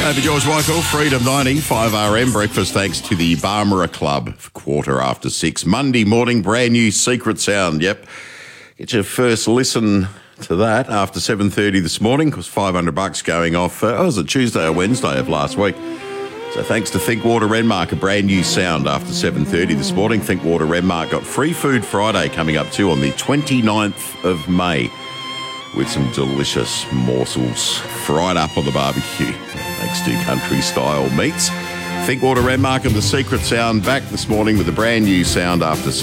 Over George Michael, Freedom 90, 5RM breakfast thanks to the Barmera Club for 6:15. Monday morning, brand new Secret Sound. Yep. Get your first listen to that after 7:30 this morning. It was $500 going off. Was it Tuesday or Wednesday of last week? So thanks to Thinkwater Renmark, a brand new sound after 7:30 this morning. Thinkwater Renmark got Free Food Friday coming up too on the 29th of May with some delicious morsels fried up on the barbecue. Thanks to country style meats. Thinkwater Renmark and the Secret Sound back this morning with a brand new sound after